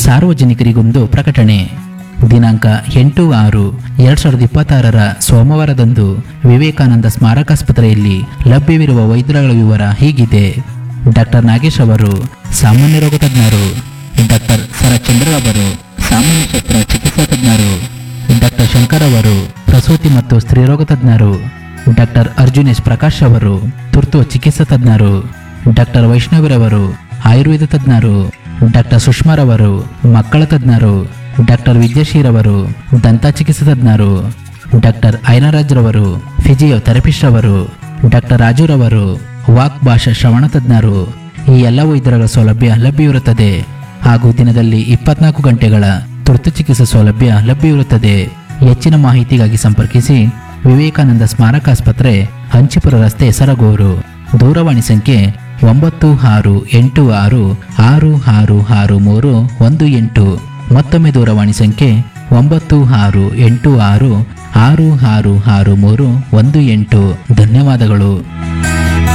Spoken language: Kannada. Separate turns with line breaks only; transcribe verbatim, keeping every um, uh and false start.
ಸಾರ್ವಜನಿಕರಿಗೊಂದು ಪ್ರಕಟಣೆ. ದಿನಾಂಕ ಎಂಟು ಆರು ಎರಡ್ ಸಾವಿರದ ಇಪ್ಪತ್ತಾರರ ಸೋಮವಾರದಂದು ವಿವೇಕಾನಂದ ಸ್ಮಾರಕಾಸ್ಪತ್ರೆಯಲ್ಲಿ ಲಭ್ಯವಿರುವ ವೈದ್ಯರುಗಳ ವಿವರ ಹೀಗಿದೆ. ಡಾಕ್ಟರ್ ನಾಗೇಶ್ ಅವರು ಸಾಮಾನ್ಯ ರೋಗ ತಜ್ಞರು. ಡಾಕ್ಟರ್ ಶರತ್ಚಂದ್ರ ಅವರು ಸಾಮಾನ್ಯ ಶಸ್ತ್ರ ಚಿಕಿತ್ಸಾ ತಜ್ಞರು. ಡಾಕ್ಟರ್ ಶಂಕರ್ ಅವರು ಪ್ರಸೂತಿ ಮತ್ತು ಸ್ತ್ರೀರೋಗ ತಜ್ಞರು. ಡಾಕ್ಟರ್ ಅರ್ಜುನ್ ಎಸ್ ಪ್ರಕಾಶ್ ಅವರು ತುರ್ತು ಚಿಕಿತ್ಸಾ ತಜ್ಞರು. ಡಾಕ್ಟರ್ ವೈಷ್ಣವಿರವರು ಆಯುರ್ವೇದ ತಜ್ಞರು. ಡಾಕ್ಟರ್ ಸುಷ್ಮಾರವರು ಮಕ್ಕಳ ತಜ್ಞರು. ಡಾಕ್ಟರ್ ವಿದ್ಯಾಶೀರವರು ದಂತ ಚಿಕಿತ್ಸಾ ತಜ್ಞರು. ಡಾಕ್ಟರ್ ಐನರಾಜ್ರವರು ಫಿಸಿಯೋಥೆರಪಿಸ್ಟ್ ಅವರು. ಡಾಕ್ಟರ್ ರಾಜುರವರು ವಾಕ್ ಭಾಷಾ ಶ್ರವಣ ತಜ್ಞರು. ಈ ಎಲ್ಲ ವೈದ್ಯರುಗಳ ಸೌಲಭ್ಯ ಲಭ್ಯವಿರುತ್ತದೆ ಹಾಗೂ ದಿನದಲ್ಲಿ ಇಪ್ಪತ್ನಾಲ್ಕು ಗಂಟೆಗಳ ತುರ್ತು ಚಿಕಿತ್ಸಾ ಸೌಲಭ್ಯ ಲಭ್ಯವಿರುತ್ತದೆ. ಹೆಚ್ಚಿನ ಮಾಹಿತಿಗಾಗಿ ಸಂಪರ್ಕಿಸಿ ವಿವೇಕಾನಂದ ಸ್ಮಾರಕಾಸ್ಪತ್ರೆ, ಹಂಚಿಪುರ ರಸ್ತೆ, ಸರಗೂರು. ದೂರವಾಣಿ ಸಂಖ್ಯೆ ಒಂಬತ್ತು ಆರು ಎಂಟು ಆರು ಆರು ಆರು ಆರು ಮೂರು ಒಂದು ಎಂಟು. ಮತ್ತೊಮ್ಮೆ ದೂರವಾಣಿ ಸಂಖ್ಯೆ ಒಂಬತ್ತು ಆರು ಎಂಟು ಆರು ಆರು ಆರು ಆರು ಮೂರು ಒಂದು ಎಂಟು. ಧನ್ಯವಾದಗಳು.